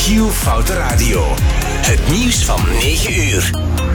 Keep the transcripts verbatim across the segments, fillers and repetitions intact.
Giel Foute Radio. Het nieuws van negen uur.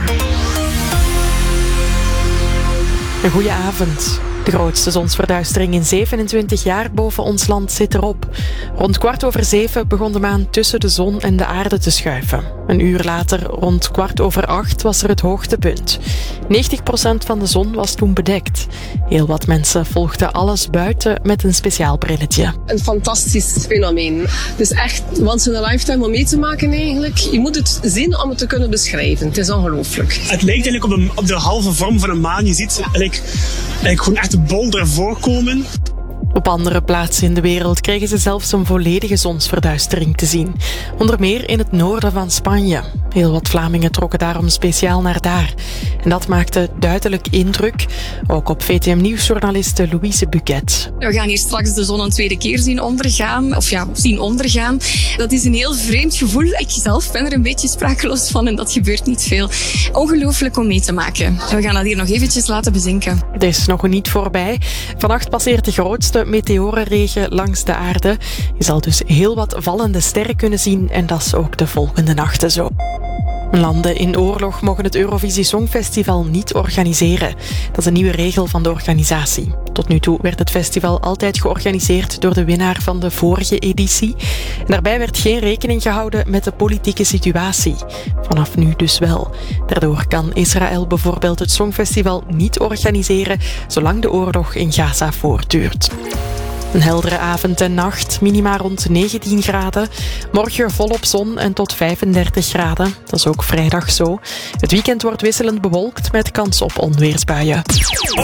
Een goeie avond. De grootste zonsverduistering in zevenentwintig jaar boven ons land zit erop. Rond kwart over zeven begon de maan tussen de zon en de aarde te schuiven. Een uur later, rond kwart over acht, was er het hoogtepunt. negentig procent van de zon was toen bedekt. Heel wat mensen volgden alles buiten met een speciaal brilletje. Een fantastisch fenomeen. Het is echt once in a lifetime om mee te maken eigenlijk. Je moet het zien om het te kunnen beschrijven. Het is ongelooflijk. Het lijkt eigenlijk op, een, op de halve vorm van een maan. Je ziet eigenlijk, eigenlijk gewoon echt de bol ervoor komen. Op andere plaatsen in de wereld kregen ze zelfs een volledige zonsverduistering te zien. Onder meer in het noorden van Spanje. Heel wat Vlamingen trokken daarom speciaal naar daar. En dat maakte duidelijk indruk. Ook op V T M-nieuwsjournaliste Louise Buquet. We gaan hier straks de zon een tweede keer zien ondergaan. Of ja, zien ondergaan. Dat is een heel vreemd gevoel. Ik zelf ben er een beetje sprakeloos van en dat gebeurt niet veel. Ongelooflijk om mee te maken. We gaan dat hier nog eventjes laten bezinken. Het is nog niet voorbij. Vannacht passeert de grootste meteorenregen langs de aarde. Je zal dus heel wat vallende sterren kunnen zien en dat is ook de volgende nachten zo. Landen in oorlog mogen het Eurovisie Songfestival niet organiseren. Dat is een nieuwe regel van de organisatie. Tot nu toe werd het festival altijd georganiseerd door de winnaar van de vorige editie. En daarbij werd geen rekening gehouden met de politieke situatie. Vanaf nu dus wel. Daardoor kan Israël bijvoorbeeld het Songfestival niet organiseren zolang de oorlog in Gaza voortduurt. Een heldere avond en nacht, minima rond negentien graden. Morgen volop zon en tot vijfendertig graden. Dat is ook vrijdag zo. Het weekend wordt wisselend bewolkt met kans op onweersbuien.